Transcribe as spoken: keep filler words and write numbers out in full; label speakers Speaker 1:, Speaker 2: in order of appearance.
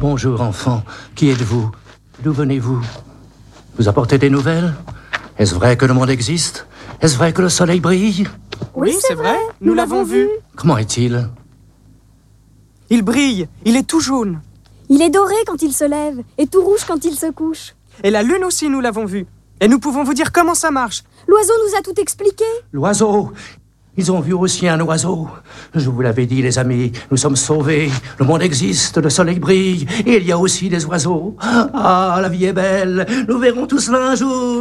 Speaker 1: Bonjour, enfant. Qui êtes-vous? D'où venez-vous? Vous apportez des nouvelles? Est-ce vrai que le monde existe? Est-ce vrai que le soleil brille?
Speaker 2: Oui, c'est vrai, nous l'avons vu.
Speaker 1: Comment est-il?
Speaker 2: Il brille, il est tout jaune.
Speaker 3: Il est doré quand il se lève et tout rouge quand il se couche.
Speaker 2: Et la lune aussi, nous l'avons vue. Et nous pouvons vous dire comment ça marche.
Speaker 3: L'oiseau nous a tout expliqué.
Speaker 1: L'oiseau! Ils ont vu aussi un oiseau. Je vous l'avais dit, les amis, nous sommes sauvés. Le monde existe, le soleil brille, et il y a aussi des oiseaux. Ah, la vie est belle, nous verrons tout cela un jour.